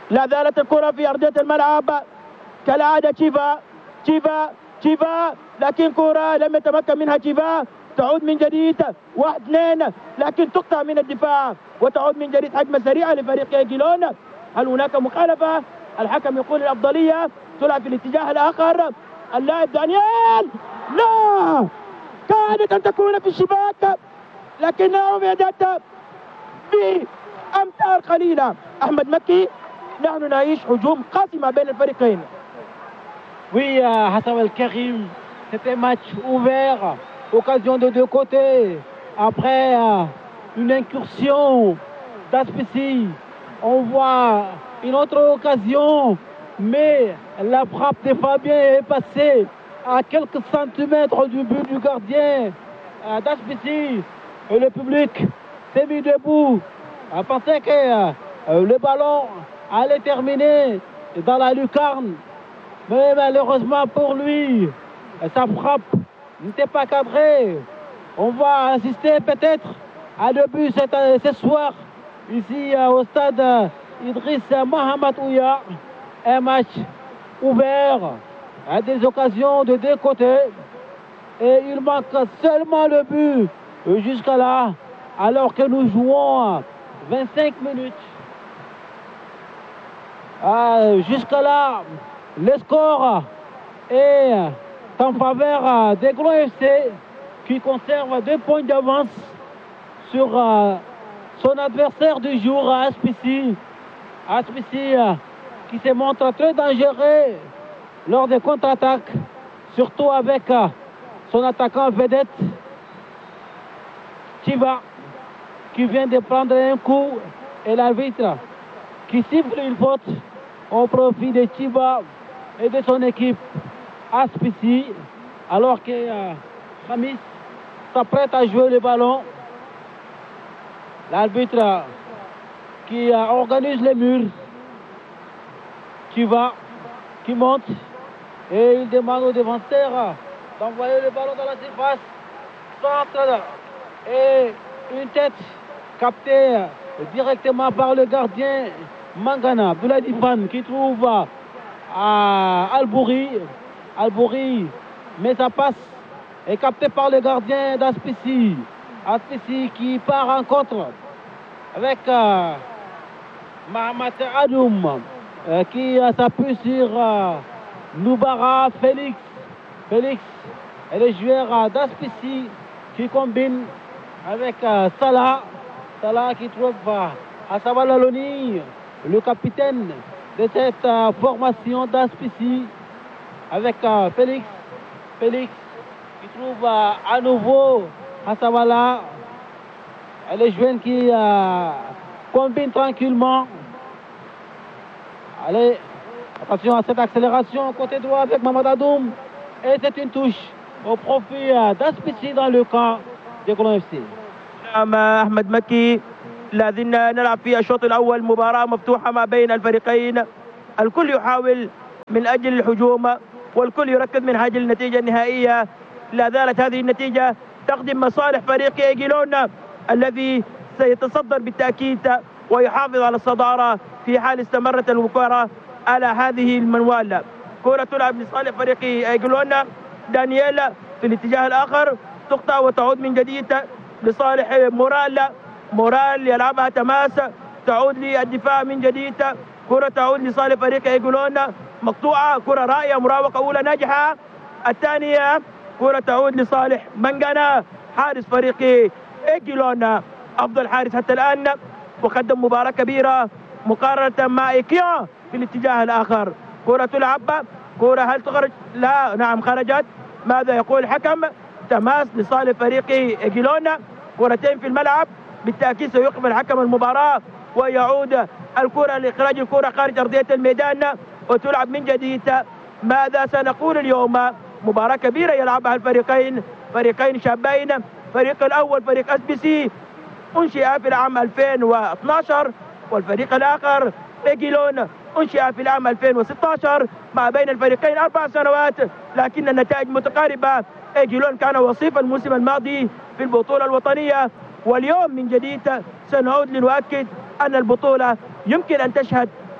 لا زالت الكرة في أرضية الملعب كالعادة. تشيفا لكن كرة لم يتمكن منها تشيفا. تعود من جديد 1-2 لكن تقطع من الدفاع وتعود من جديد هجمة سريعة لفريق إيجيلون. هل هناك مخالفة؟ الحكم يقول الأفضلية. تلعب في الاتجاه الآخر اللاعب دانيال. لا، كانت أن تكون في الشباك لكنها أبعدت بأمتار قليلة. أحمد مكي، نحن نعيش هجوم قاسمة بين الفريقين. Oui, Hassan El Karim, c'était un match ouvert, occasion de deux côtés. Après une incursion d'Aspesi, on voit une autre occasion, mais la frappe de Fabien est passée à quelques centimètres du but du gardien d'Aspesi. Et le public s'est mis debout, pensait que le ballon allait terminer dans la lucarne. Mais malheureusement pour lui, sa frappe n'était pas cadrée. On va assister peut-être à deux buts ce soir, ici au stade Idriss Mohamed Ouya. Un match ouvert, à des occasions de deux côtés. Et il manque seulement le but jusqu'à là, alors que nous jouons 25 minutes. Jusqu'à là, le score est en faveur d'Aiglon FC qui conserve 2 points d'avance sur son adversaire du jour, Aspesi. Aspesi qui se montre très dangereux lors des contre-attaques, surtout avec son attaquant vedette, Chiva, qui vient de prendre un coup, et l'arbitre qui siffle une faute au profit de Chiva et de son équipe Aspesi, alors que Khamis s'apprête à jouer le ballon. L'arbitre qui organise les murs, qui monte, et il demande au défenseur d'envoyer le ballon dans la surface. Centre et une tête captée directement par le gardien Mangana, Bouladifan, qui trouve à Albouri. Albouri, mais ça passe, est capté par le gardien d'Aspesi. Aspesi qui part en contre avec Mahamat Adoum qui s'appuie sur Noubara Félix. Félix et les joueurs d'Aspesi qui combinent avec Salah. Salah qui trouve Assaba Laloni, le capitaine de cette formation d'Aspesi, avec Félix. Félix qui trouve à nouveau Assabala. Et les jeunes qui combinent tranquillement. Allez, attention à cette accélération côté droit avec Mahamat Adoum. Et c'est une touche au profit d'Aspesi dans le camp de Aiglon FC. أحمد مكي، لا زلنا نلعب في الشوط الأول، مباراة مفتوحة ما بين الفريقين. الكل يحاول من أجل الهجوم والكل يركز من أجل النتيجة النهائية. لا زالت هذه النتيجة تخدم مصالح فريق إيجيلون الذي سيتصدر بالتأكيد ويحافظ على الصدارة في حال استمرت الكرة على هذه المنوال. كرة تلعب لصالح فريق إيجيلون. دانييل في الاتجاه الآخر تقطع وتعود من جديد لصالح مورال. مورال يلعبها تماس، تعود للدفاع من جديد. كرة تعود لصالح فريق إيجيلون، مقطوعة، كرة رائعة، مراوغة أولى ناجحة. الثانية كرة تعود لصالح منغانا حارس فريق إيجيلون، أفضل حارس حتى الآن، وقدم مباراة كبيرة مقارنة مع إيكيا في الاتجاه الآخر. كرة تلعب، كرة هل تخرج؟ لا، نعم خرجت. ماذا يقول الحكم؟ تماس لصالح فريق إيجيلون. كرتين في الملعب، بالتأكيد سيوقف الحكم المباراة ويعود الكرة لإخراج الكرة خارج أرضية الميدان وتلعب من جديد. ماذا سنقول اليوم؟ مباراة كبيرة يلعبها الفريقين، فريقين شابين. فريق الأول فريق أسبيسي أنشئ في العام 2012، والفريق الآخر إيجيلون أنشئ في العام 2016. ما بين الفريقين 4 سنوات، لكن النتائج متقاربة. إيجيلون كان وصيف الموسم الماضي في البطولة الوطنية، واليوم من جديد سنعود لنؤكد أن البطولة يمكن أن تشهد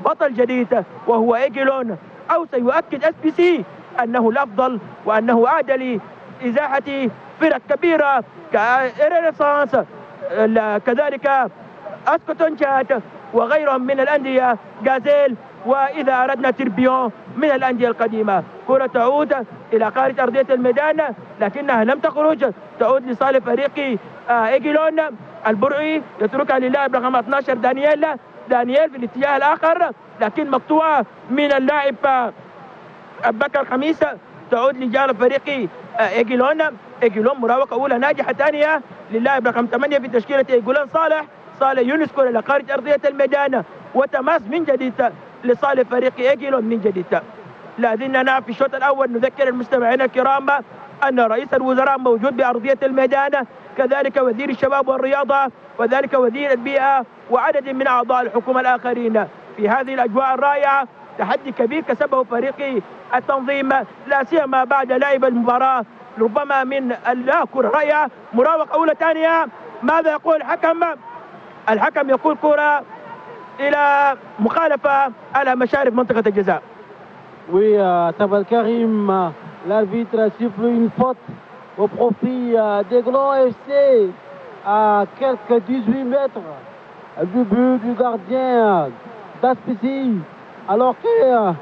بطل جديد وهو إيجيلون، أو سيؤكد SBC أنه الأفضل وأنه أعدى لإزاحة فرق كبيرة كإيرينيسانس كذلك أسكوتونشات وغيرهم من الأندية غازيل، وإذا أردنا تربيون من الأندية القديمة. كرة تعود إلى خارج أرضية الميدان لكنها لم تخرج، تعود لصالح فريق إيجيلون. البرعي يتركها للاعب رقم 12 دانييل في الاتجاه الآخر، لكن مقطوعة من اللاعب بكر خميس. تعود لجانب فريق إيجيلون. مراوغة أولى ناجحة، ثانية للاعب رقم 8 في تشكيلة إيجيلون صالح يونس، كرة إلى خارج أرضية الميدان وتماس من جديد لصالح فريق إيجيلون من جديد. لا زلنا في الشوط الأول. نذكر المستمعين الكرام أن رئيس الوزراء موجود بأرضية الميدان، كذلك وزير الشباب والرياضة وذلك وزير البيئة وعدد من أعضاء الحكومة الآخرين. في هذه الأجواء الرائعة تحدي كبير كسبه فريق التنظيم، لا سيما بعد لعب المباراة ربما من كرة رائعة. مراوغة أولى ثانية، ماذا يقول الحكم؟ الحكم يقول كرة إلى مخالفة على مشارف منطقة الجزاء. Oui, Tabal Karim, l'arbitre siffle une faute au profit d'Aiglon FC à quelques 18 mètres du but du gardien d'Aspici, alors que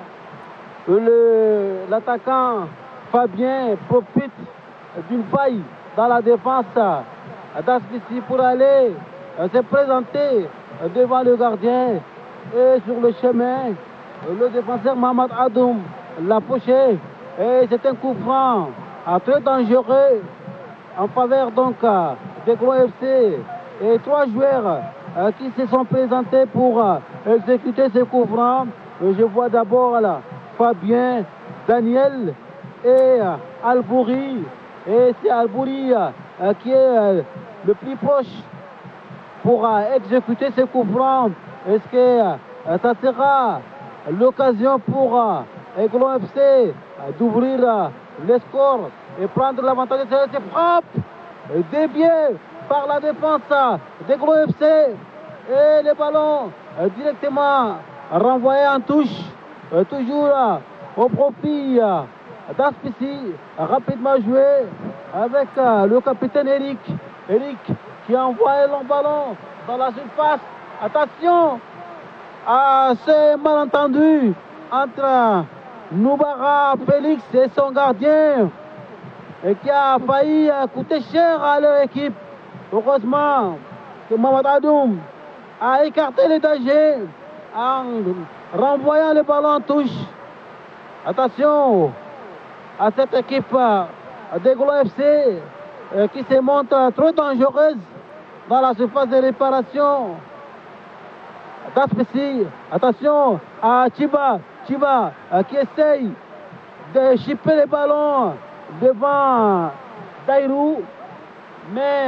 l'attaquant Fabien profite d'une faille dans la défense d'Aspici pour aller se présenter devant le gardien, et sur le chemin le défenseur Mohamed Adoum l'a fauché, et c'est un coup franc très dangereux en faveur donc d'Aiglon FC, et 3 joueurs qui se sont présentés pour exécuter ce coup franc. Je vois d'abord là Fabien, Daniel et Albouri, et c'est Albouri qui est le plus proche pour exécuter ce coup franc. Est-ce que ça sera l'occasion pour Aiglon FC d'ouvrir les scores et prendre l'avantage de cette frappe déviée par la défense d'Aiglon FC, et le ballon directement renvoyé en touche, toujours au profit d'Aspici, rapidement joué avec le capitaine Eric qui a envoyé le ballon dans la surface. Attention à ce malentendu entre Noubara Félix et son gardien, et qui a failli coûter cher à leur équipe. Heureusement que Mohamed Adoum a écarté les dangers en renvoyant le ballon en touche. Attention à cette équipe d'Aiglon FC qui se montre trop dangereuse dans la surface de réparation d'Aspici. Attention à Chiba qui essaye de chipper les ballons devant Dairou, mais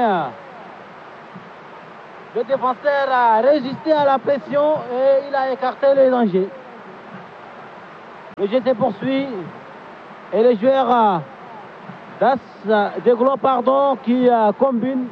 le défenseur a résisté à la pression et il a écarté les dangers. Le jeu se poursuit et les joueurs d'Aiglon qui combinent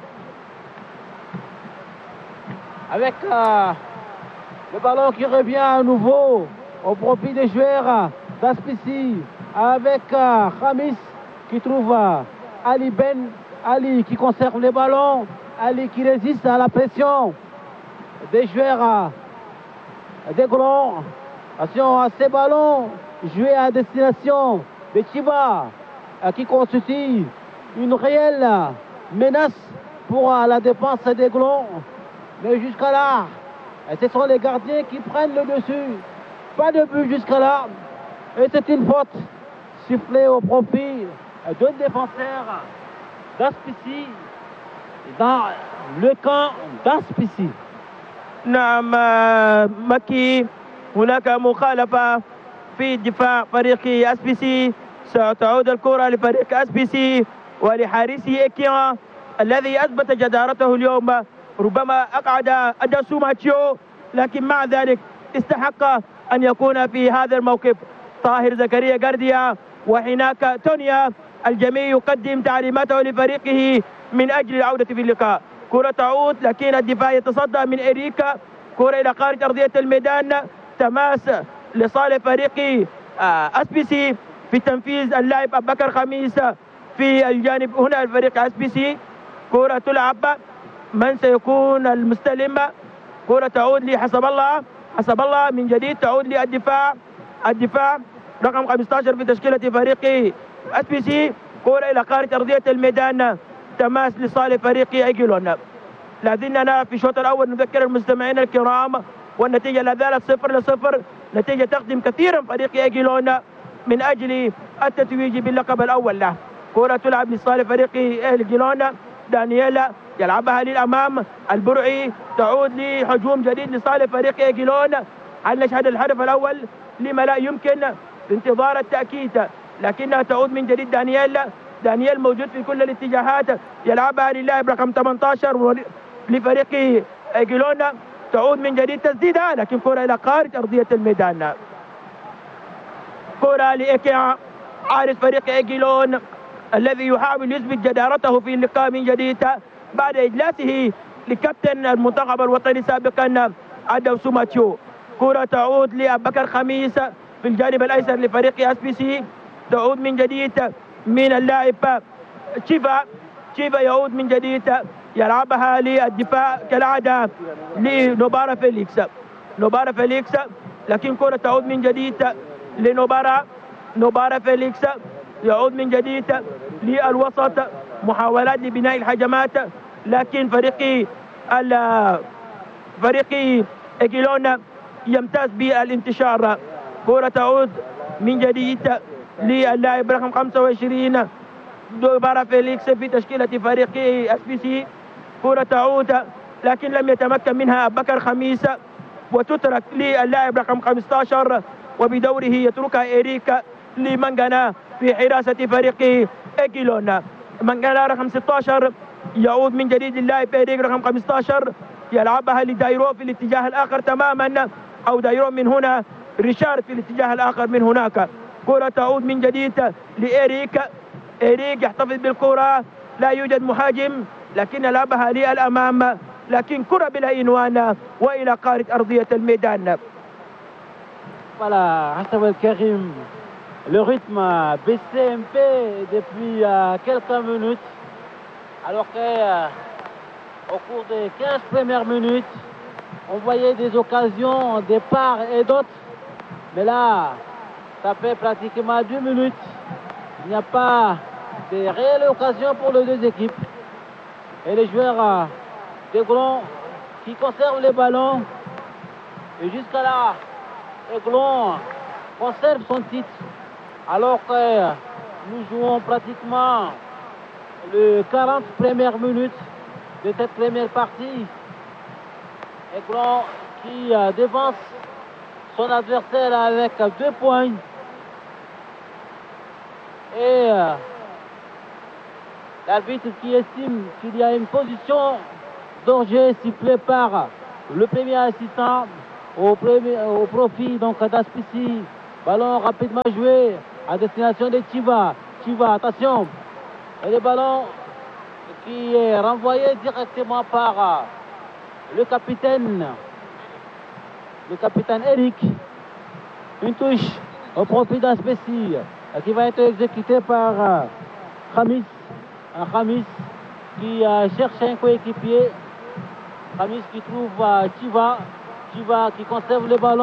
avec le ballon qui revient à nouveau au profit des joueurs d'Aspici, avec Khamis qui trouve Ali qui conserve le ballon, Ali qui résiste à la pression des joueurs d'Aiglon. Attention à ces ballons joués à destination de Chiba qui constitue une réelle menace pour la défense d'Aiglon. Mais jusqu'à là, ce sont les gardiens qui prennent le dessus. Pas de but jusqu'à là. Et c'est une faute sifflée au profit d'un défenseur d'Aspici dans le camp d'Aspici. نعم مكي، هناك مخالفة في دفاع فريق SBC. ستعود الكرة لفريق SBC ولحارسي إكيا الذي أثبت جدارته اليوم. ربما أقعد أداسو ماتشيو، لكن مع ذلك استحق أن يكون في هذا الموقف. طاهر زكريا جارديا وهناك تونيا، الجميع يقدم تعليماته لفريقه من أجل العودة في اللقاء. كرة تعود لكن الدفاع يتصدى من إريكا، كرة إلى خارج أرضية الميدان تماس لصالح فريق اس بي سي في تنفيذ اللاعب أبو بكر خميس. في الجانب هنا الفريق اس بي سي كرة تلعب، من سيكون المستلم؟ كرة تعود لحسب الله من جديد، تعود للدفاع. الدفاع رقم 15 في تشكيلة فريق اس بي سي. كرة إلى خارج أرضية الميدان، تماس لصالح فريق ايجلون. لا زلنا نرى في الشوط الأول. نذكر المستمعين الكرام والنتيجة لا زالت 0-0، نتيجة تخدم كثيرا فريق ايجلون من أجل التتويج باللقب الأول له. كرة تلعب لصالح فريق ايجلون، دانييلا يلعبها للأمام، البرعي تعود لهجوم جديد لصالح فريق ايجلون. هل نشهد الهدف الأول؟ لما لا يمكن، في انتظار التأكيد، لكنها تعود من جديد. دانييل موجود في كل الاتجاهات، يلعبها للاعب رقم 18 لفريق ايجلون، تعود من جديد تسديدها، لكن كرة إلى خارج أرضية الميدان. كرة لإيكيا حارس فريق ايجلون الذي يحاول يثبت جدارته في اللقاء من جديد بعد إجلاسه لكابتن المنتخب الوطني سابقا أدوسو ماتيو. كرة تعود لأبو بكر خميس في الجانب الأيسر لفريق اس بي سي، تعود من جديد من اللاعب تشيفا يعود من جديد، يلعبها للدفاع كالعادة لنوبارا فيليكس، لكن كرة تعود من جديد لنوبارا فيليكس، يعود من جديد للوسط، محاولات لبناء الهجمات، لكن فريق ايجلون يمتاز بالانتشار. كرة تعود من جديد للاعب رقم 25 نوبارا فيليكس في تشكيلة فريق اس بي سي. كرة تعود لكن لم يتمكن منها أبو بكر خميس، وتترك للاعب رقم 15 وبدوره يتركها إيريك لمنغانا في حراسة فريق ايجلون. منغانا رقم 16 يعود من جديد للاعب إيريك رقم 15، يلعبها لدايرو في الاتجاه الآخر تماما، أو دايرو من هنا، ريشارد في الاتجاه الآخر من هناك. كرة تعود من جديد لإيريك يحتفظ بالكرة، لا يوجد مهاجم، لكن لعبها للأمام، لكن كرة بلا عنوان وإلى خارج أرضية الميدان. Voilà, Hassan El Karim, le rythme a baissé un peu depuis quelques minutes, alors qu'au cours des 15 premières minutes, on voyait des occasions de part et d'autre, mais là, ça fait pratiquement 2 minutes, il n'y a pas de réelle occasion pour les deux équipes. Et les joueurs d'Aiglon qui conservent les ballons, et jusqu'à là, Aiglon conserve son titre, alors que nous jouons pratiquement les 40 premières minutes de cette première partie. Aiglon qui devance son adversaire avec 2 points. Et l'arbitre qui estime qu'il y a une position danger sifflée par le premier assistant au profit d'Aspici. Ballon rapidement joué à destination de Chiva. Attention. Et le ballon qui est renvoyé directement par le capitaine Eric. Une touche au profit d'Aspici qui va être exécutée par Khamis. Khamis qui cherche un coéquipier. Khamis qui trouve Chiva qui conserve le ballon.